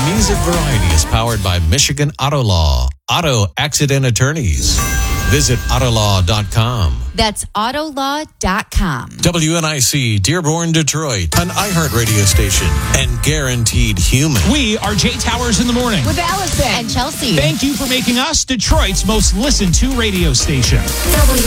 music variety is powered by Michigan Auto Law. Auto Accident Attorneys. Visit Autolaw.com. That's Autolaw.com. WNIC Dearborn, Detroit, an iHeartRadio station and guaranteed human. We are Jay Towers in the morning With Allison and Chelsea. Thank you for making us Detroit's most listened to radio station.